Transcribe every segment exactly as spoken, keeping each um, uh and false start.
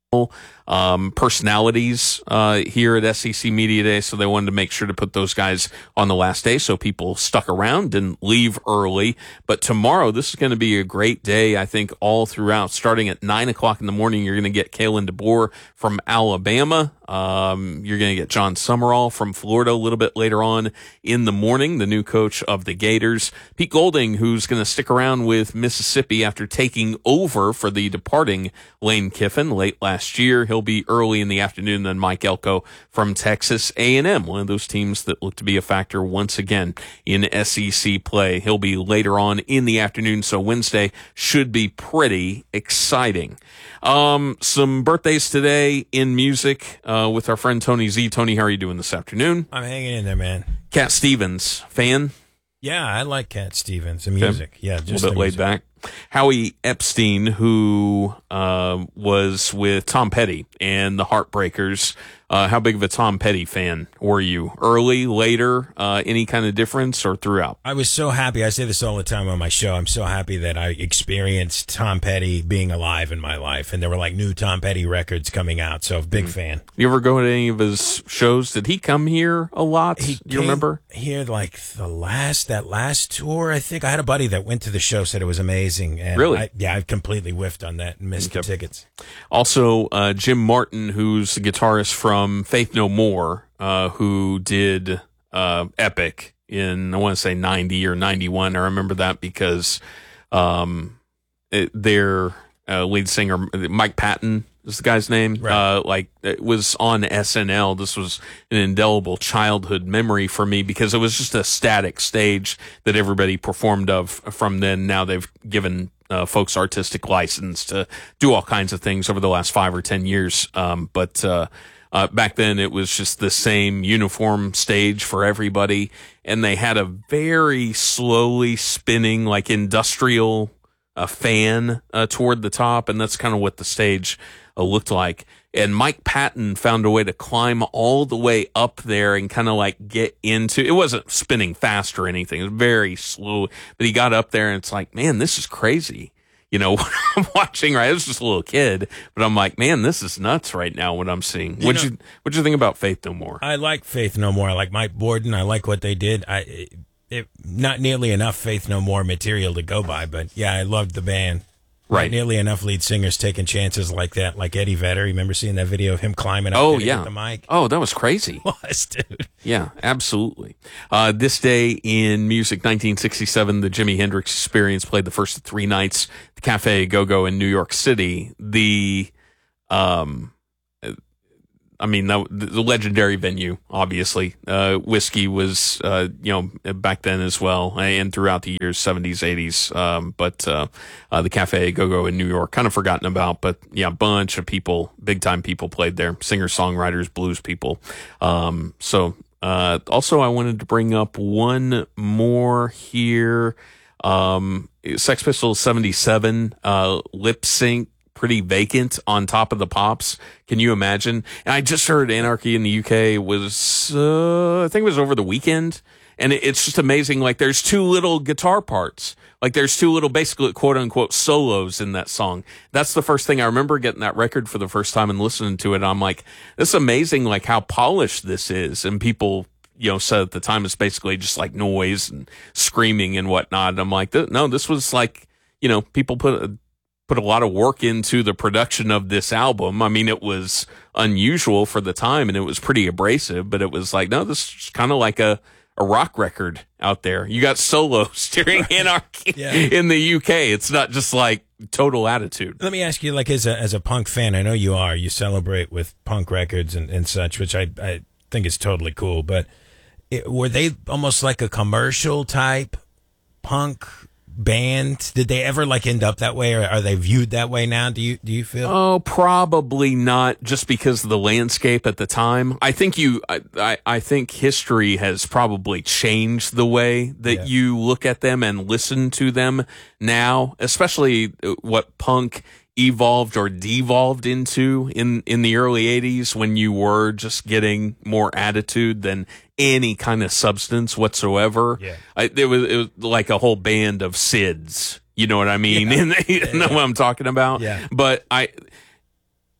um, personalities uh, here at S E C Media Day, so they wanted to make sure to put those guys on the last day so people stuck around, didn't leave early. But tomorrow, this is going to be a great day, I think, all throughout. Starting at nine o'clock in the morning, you're going to get Kalen DeBoer from Alabama. Um, you're going to get John Summerall from Florida a little bit later on in the morning, the new coach of the Gators. Pete Golding, who's going to stick around with Mississippi after taking over for the departing Lane Kiffin late last year. He'll be early in the afternoon. Then Mike Elko from Texas A and M, one of those teams that look to be a factor once again in S E C play. He'll be later on in the afternoon, so Wednesday should be pretty exciting. Um, some birthdays today in music uh, with our friend Tony Z. Tony, how are you doing this afternoon? I'm hanging in there, man. Cat Stevens, fan? Yeah, I like Cat Stevens. The music. Okay. Yeah, just a little bit laid music. back. Howie Epstein, who uh, was with Tom Petty and the Heartbreakers. Uh, how big of a Tom Petty fan were you? Early, later, uh, any kind of difference, or throughout? I was so happy. I say this all the time on my show. I'm so happy that I experienced Tom Petty being alive in my life, and there were like new Tom Petty records coming out. So big mm-hmm. fan. You ever go to any of his shows? Did he come here a lot? He Do you remember? Here, like the last that last tour. I think I had a buddy that went to the show, said it was amazing. And really? I, yeah, I completely whiffed on that and missed okay. the tickets. Also, uh, Jim Martin, who's the guitarist from Faith No More, uh, who did uh, Epic in, I want to say ninety or ninety-one. I remember that because um, it, their uh, lead singer, Mike Patton, is the guy's name. Right. Uh, like it was on S N L. This was an indelible childhood memory for me because it was just a static stage that everybody performed of from then. Now they've given uh, folks artistic license to do all kinds of things over the last five or ten years. Um, but uh, uh, back then it was just the same uniform stage for everybody, and they had a very slowly spinning, like industrial uh, fan uh, toward the top, and that's kind of what the stage Uh, looked like. And Mike Patton found a way to climb all the way up there and kind of like get into it. Wasn't spinning fast or anything. It was very slow, but he got up there and it's like, man, this is crazy. You know, what I'm watching, right? I was just a little kid, but I'm like, man, this is nuts right now, what I'm seeing. What'd you, what'd you think about Faith No More? I like Faith No More. I like Mike Borden. I like what they did. I, it, it, not nearly enough Faith No More material to go by, but yeah, I loved the band. Right. Not nearly enough lead singers taking chances like that, like Eddie Vedder. You remember seeing that video of him climbing up oh, to yeah. the mic? Oh, that was crazy. It was, dude. Yeah, absolutely. Uh, this day in music, nineteen sixty-seven, the Jimi Hendrix Experience played the first three nights at the Cafe Go-Go in New York City. The, um, I mean, the, the legendary venue, obviously. Uh, whiskey was, uh, you know, back then as well, and throughout the years, seventies, eighties. Um, but uh, uh, the Cafe Go-Go in New York, kind of forgotten about, but yeah, a bunch of people, big time people played there, singer songwriters, blues people. Um, so uh, also, I wanted to bring up one more here. Um, Sex Pistols seventy-seven, uh, lip sync. Pretty vacant on Top of the Pops. Can you imagine? And I just heard Anarchy in the U K was, uh, I think it was over the weekend. And it, it's just amazing. Like there's two little guitar parts. Like there's two little basically quote unquote solos in that song. That's the first thing I remember getting that record for the first time and listening to it. I'm like, this is amazing. Like how polished this is. And people, you know, said at the time it's basically just like noise and screaming and whatnot. And I'm like, no, this was like, you know, people put a, put a lot of work into the production of this album. I mean, it was unusual for the time and it was pretty abrasive, but it was like, no, this is kind of like a, a rock record out there. You got solos during Anarchy yeah. in the U K. It's not just like Total Attitude. Let me ask you, like, as a, as a punk fan, I know you are, you celebrate with punk records and, and such, which I, I think is totally cool, but it, were they almost like a commercial type punk band? Did they ever like end up that way, or are they viewed that way now? Do you do you feel? Oh, probably not, just because of the landscape at the time. I think you, I, I, I think history has probably changed the way that yeah. you look at them and listen to them now, especially what punk evolved or devolved into in, in the early eighties when you were just getting more attitude than any kind of substance whatsoever. Yeah. I, it was, it was like a whole band of S I Ds. You know what I mean? Yeah. And you yeah, know yeah. what I'm talking about? Yeah. But I,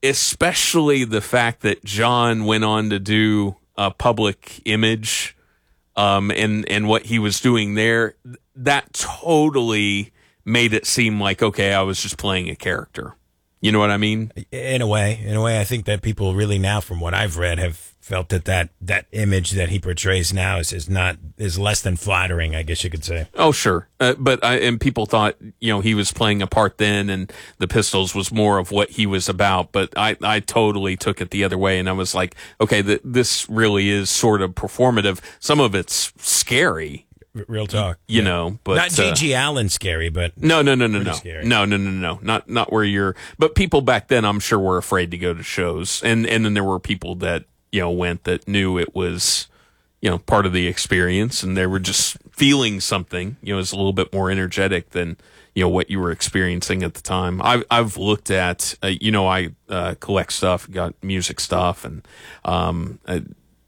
especially the fact that John went on to do a public image, um, and and what he was doing there, that totally made it seem like, okay, I was just playing a character. You know what I mean? In a way, in a way, I think that people really now, from what I've read, have felt that that, that image that he portrays now is, is not is less than flattering, I guess you could say. Oh, sure, uh, but I, and people thought, you know, he was playing a part then, and the Pistols was more of what he was about. But I, I totally took it the other way, and I was like, okay, th- this really is sort of performative. Some of it's scary. Real talk, you yeah. know, but not G G uh, Allen scary, but no, no, no, no, no, scary. no, no, no, no, not not where you're. But people back then, I'm sure, were afraid to go to shows, and and then there were people that you know went that knew it was, you know, part of the experience, and they were just feeling something. You know, it was a little bit more energetic than you know what you were experiencing at the time. I've I've looked at, uh, you know, I uh, collect stuff, got music stuff, and um. I,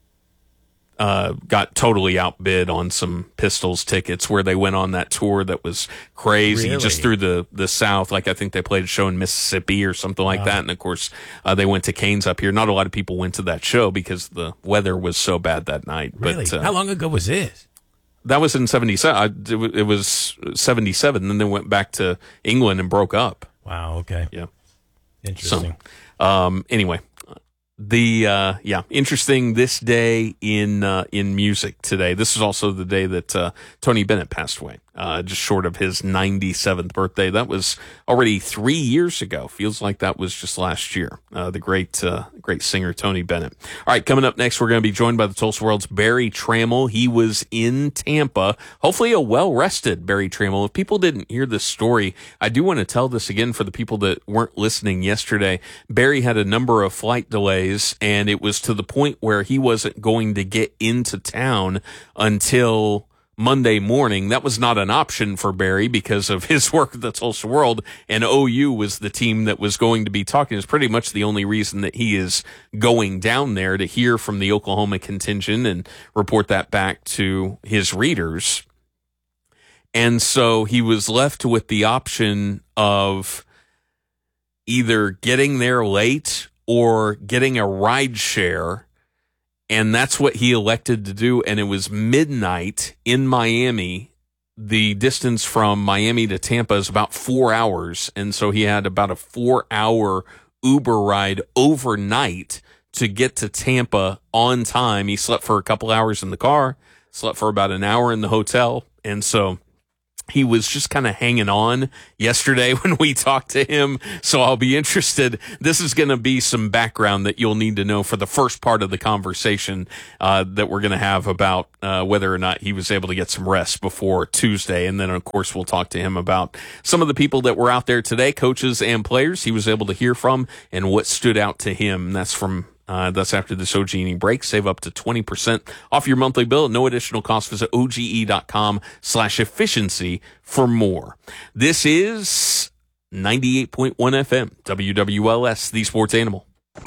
Uh, got totally outbid on some Pistols tickets where they went on that tour that was crazy, really? just through the, the South. Like I think they played a show in Mississippi or something like wow. that. And of course, uh, they went to Cain's up here. Not a lot of people went to that show because the weather was so bad that night. Really? But, uh, how long ago was this? That was in seventy-seven. It was seventy-seven. Then they went back to England and broke up. Wow. Okay. Yeah. Interesting. So, um, anyway. The uh, yeah, interesting this day in uh, in music today. This is also the day that uh, Tony Bennett passed away, uh, just short of his ninety-seventh birthday. That was already three years ago. Feels like that was just last year. Uh, the great uh, great singer Tony Bennett. All right, coming up next, we're going to be joined by the Tulsa World's Barry Trammell. He was in Tampa. Hopefully, a well rested Barry Trammell. If people didn't hear this story, I do want to tell this again for the people that weren't listening yesterday. Barry had a number of flight delays, and it was to the point where he wasn't going to get into town until Monday morning. That was not an option for Barry because of his work at the Tulsa World, and O U was the team that was going to be talking. It's pretty much the only reason that he is going down there, to hear from the Oklahoma contingent and report that back to his readers. And so he was left with the option of either getting there late or getting a ride share, and that's what he elected to do. And it was midnight in Miami. The distance from Miami to Tampa is about four hours, and so he had about a four-hour Uber ride overnight to get to Tampa on time. He slept for a couple hours in the car, slept for about an hour in the hotel, and so he was just kind of hanging on yesterday when we talked to him. So I'll be interested. This is going to be some background that you'll need to know for the first part of the conversation uh, that we're going to have about uh, whether or not he was able to get some rest before Tuesday. And then, of course, we'll talk to him about some of the people that were out there today, coaches and players he was able to hear from, and what stood out to him. That's from Uh, that's after this O G E break. Save up to twenty percent off your monthly bill. No additional cost. Visit OGE.com slash efficiency for more. This is ninety-eight point one F M, W W L S, the Sports Animal.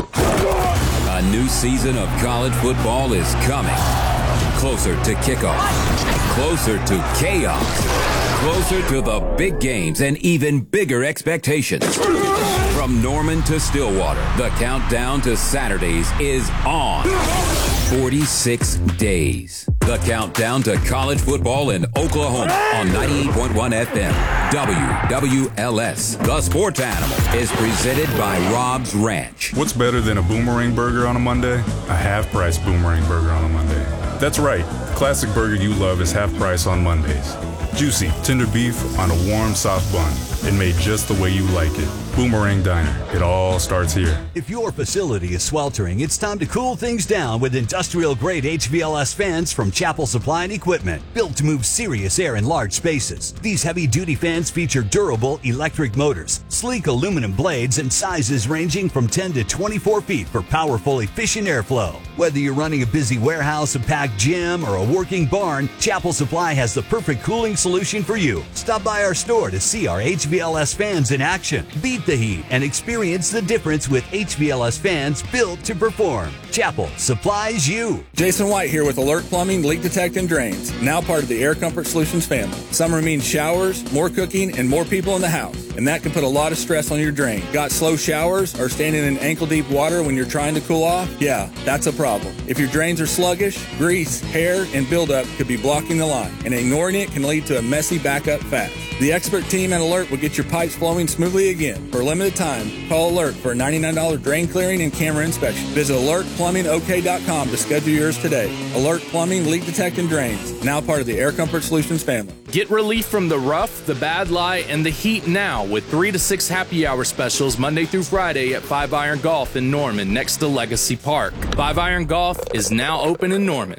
A new season of college football is coming. Closer to kickoff. Closer to chaos. Closer to the big games and even bigger expectations. From Norman to Stillwater, the countdown to Saturdays is on. forty-six days. The countdown to college football in Oklahoma on ninety-eight point one F M. W W L S. The Sports Animal is presented by Rob's Ranch. What's better than a Boomerang Burger on a Monday? A half-price Boomerang Burger on a Monday. That's right. The classic burger you love is half price on Mondays. Juicy, tender beef on a warm, soft bun, and made just the way you like it. Boomerang Diner. It all starts here. If your facility is sweltering, it's time to cool things down with industrial-grade H V L S fans from Chapel Supply and Equipment, built to move serious air in large spaces. These heavy-duty fans feature durable electric motors, sleek aluminum blades, and sizes ranging from ten to twenty-four feet for powerful, efficient airflow. Whether you're running a busy warehouse, a packed gym, or a working barn, Chapel Supply has the perfect cooling solution for you. Stop by our store to see our H V L S fans in action. Beat Fight the heat and experience the difference with H V L S fans built to perform. Chapel supplies you. Jason White here with Alert Plumbing, Leak Detect and Drains, now part of the Air Comfort Solutions family. Summer means showers, more cooking, and more people in the house, and that can put a lot of stress on your drain. Got slow showers or standing in ankle-deep water when you're trying to cool off? Yeah, that's a problem. If your drains are sluggish, grease, hair, and buildup could be blocking the line, and ignoring it can lead to a messy backup fast. The expert team at Alert will get your pipes flowing smoothly again. For a limited time, call Alert for a ninety-nine dollars drain clearing and camera inspection. Visit alert plumbing o k dot com to schedule yours today. Alert Plumbing, Leak Detect and Drains, now part of the Air Comfort Solutions family. Get relief from the rough, the bad lie, and the heat now with three to six happy hour specials Monday through Friday at Five Iron Golf in Norman next to Legacy Park. Five Iron Golf is now open in Norman.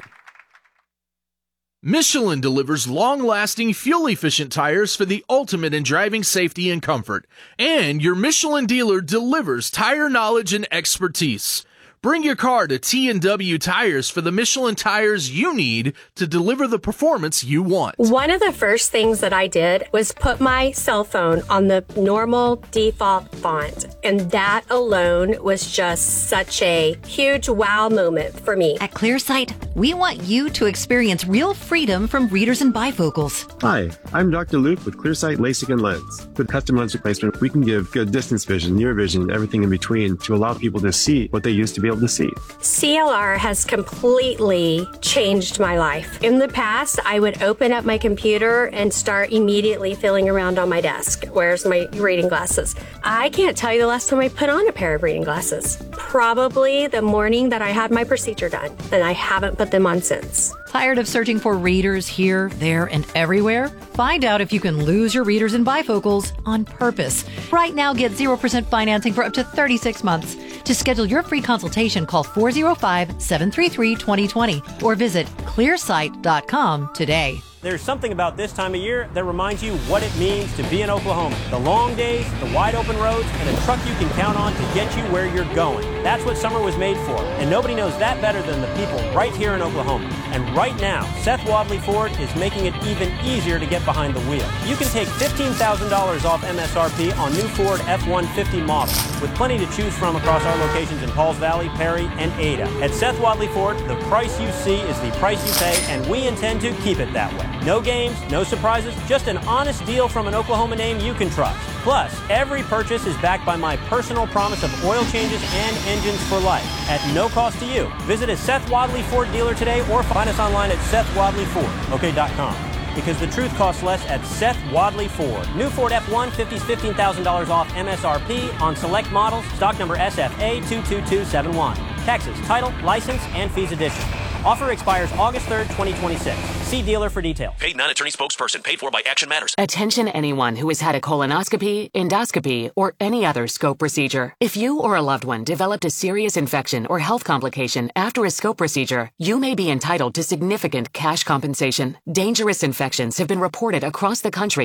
Michelin delivers long-lasting, fuel-efficient tires for the ultimate in driving safety and comfort. And your Michelin dealer delivers tire knowledge and expertise. Bring your car to T and W Tires for the Michelin tires you need to deliver the performance you want. One of the first things that I did was put my cell phone on the normal default font, and that alone was just such a huge wow moment for me. At ClearSight, we want you to experience real freedom from readers and bifocals. Hi, I'm Doctor Luke with ClearSight LASIK and Lens. With custom lens replacement, we can give good distance vision, near vision, and everything in between to allow people to see what they used to be able to see. C L R has completely changed my life. In the past, I would open up my computer and start immediately feeling around on my desk. Where's my reading glasses? I can't tell you the last time I put on a pair of reading glasses. Probably the morning that I had my procedure done, and I haven't put them on since. Tired of searching for readers here, there, and everywhere? Find out if you can lose your readers and bifocals on purpose. Right now, get zero percent financing for up to thirty-six months. To schedule your free consultation, call four oh five, seven three three, two oh two oh or visit clearsight dot com today. There's something about this time of year that reminds you what it means to be an Oklahoman. The long days, the wide open roads, and a truck you can count on to get you where you're going. That's what summer was made for, and nobody knows that better than the people right here in Oklahoma. And right now, Seth Wadley Ford is making it even easier to get behind the wheel. You can take fifteen thousand dollars off M S R P on new Ford F one fifty models, with plenty to choose from across our locations in Pauls Valley, Perry, and Ada. At Seth Wadley Ford, the price you see is the price you pay, and we intend to keep it that way. No games, no surprises, just an honest deal from an Oklahoma name you can trust. Plus, every purchase is backed by my personal promise of oil changes and engines for life at no cost to you. Visit a Seth Wadley Ford dealer today or find us online at seth wadley ford o k dot com. Because the truth costs less at Seth Wadley Ford. New Ford F one fifty is fifteen thousand dollars off M S R P on select models. Stock number S F A two two two seven one. Texas, title, license, and fees additional. Offer expires August third, twenty twenty-six. See dealer for details. Paid non-attorney spokesperson. Paid for by Action Matters. Attention anyone who has had a colonoscopy, endoscopy, or any other scope procedure. If you or a loved one developed a serious infection or health complication after a scope procedure, you may be entitled to significant cash compensation. Dangerous infections have been reported across the country